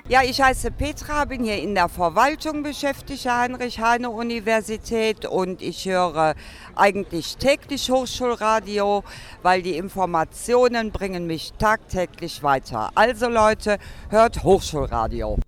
Ja, ich heiße Petra, bin hier in der Verwaltung beschäftigt, der Heinrich-Heine-Universität, und ich höre eigentlich täglich Hochschulradio, weil die Informationen bringen mich tagtäglich weiter. Also Leute, hört Hochschulradio.